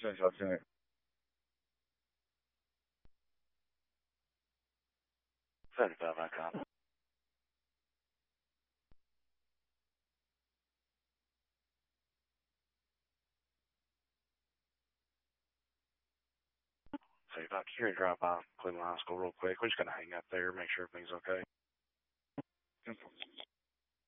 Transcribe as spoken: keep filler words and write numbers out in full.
线小心。 seventy-five icon. So if I can you drop by Cleveland High School real quick, we're just gonna hang up there, make sure everything's okay. Ten four.